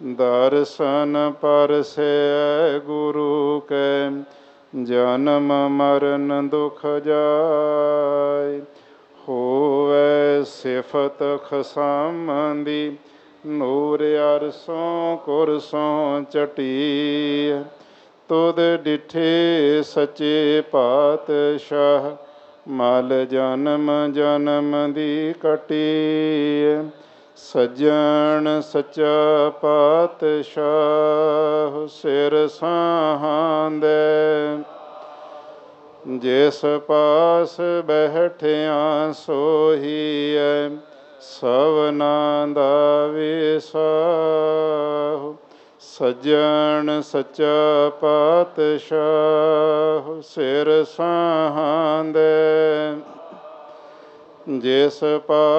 ਦਰਸ਼ਨ ਪਰਸੈ ਗੁਰੂ ਕੈ, ਜਨਮ ਮਰਨ ਦੁਖ ਜਾਇ। ਹੋਵੈ ਸਿਫਤ ਖਸਮ ਦੀ, ਨੂਰ ਅਰਸੋਂ ਕੁਰਸੋਂ ਚਟੀਐ। ਤੁਧ ਡਿਠੇ ਸੱਚੇ ਪਾਤਸ਼ਾਹ, ਮਲ ਜਨਮ ਜਨਮ ਦੀ ਕਟੀਐ। ਸੱਜਣ ਸੱਚਾ ਪਾਤਸ਼ਾਹ, ਸਿਰ ਸਾਹਾਂਦੈ। ਜਿਸ ਪਾਸ ਬੈਠਿਆ ਸੋਹੀਐ, ਸਭਨਾ ਦਾ ਵਿਸਾਹੁ। ਸੱਜਣ ਸੱਚਾ ਪਾਤਸ਼ਾਹ, ਸਿਰ ਸਾਹਾਂਦੈ। ਜਿਸ ਪਾਸ